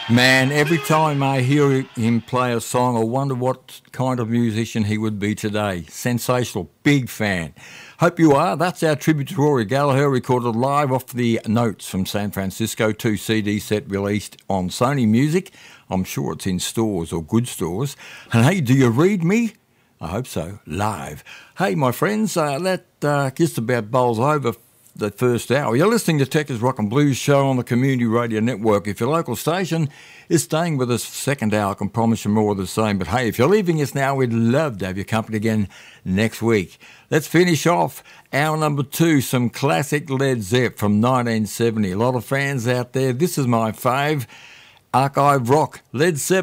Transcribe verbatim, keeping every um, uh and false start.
Man, every time I hear him play a song, I wonder what kind of musician he would be today. Sensational, big fan. Hope you are. That's our tribute to Rory Gallagher, recorded live off the Notes from San Francisco, two C D set released on Sony Music. I'm sure it's in stores or good stores. And hey, do you read me? I hope so. Live. Hey, my friends, uh, that uh, just about bowls over the first hour. You're listening to Tech's Rock and Blues Show on the Community Radio Network. If your local station is staying with us for second hour, I can promise you more of the same. But hey, if you're leaving us now, we'd love to have your company again next week. Let's finish off hour number two, some classic Led Zepp from nineteen seventy. A lot of fans out there. This is my fave, archive rock, Led Zeppelin.